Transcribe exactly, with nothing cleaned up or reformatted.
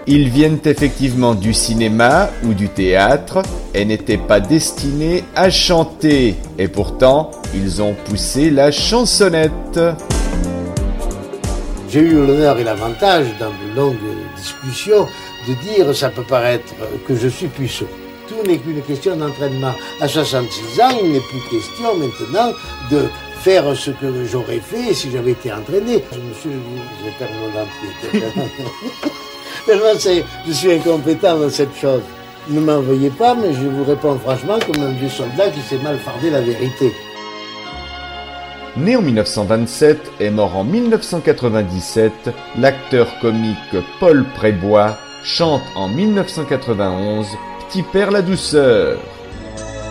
Ils viennent effectivement du cinéma ou du théâtre et n'étaient pas destinés à chanter. Et pourtant, ils ont poussé la chansonnette. J'ai eu l'honneur et l'avantage, dans de longues discussions, de dire, ça peut paraître que je suis puceau. Tout n'est qu'une question d'entraînement. À soixante-six ans, il n'est plus question maintenant de faire ce que j'aurais fait si j'avais été entraîné. Je me suis dit, je vais perdre mon dentier. Tellement c'est, je suis incompétent dans cette chose. Ne m'en veuillez pas, mais je vous réponds franchement comme un vieux soldat qui s'est mal fardé la vérité. Né en mille neuf cent vingt-sept et mort en mille neuf cent quatre-vingt-dix-sept, l'acteur comique Paul Prébois chante en mille neuf cent quatre-vingt-onze « Petit père la douceur ».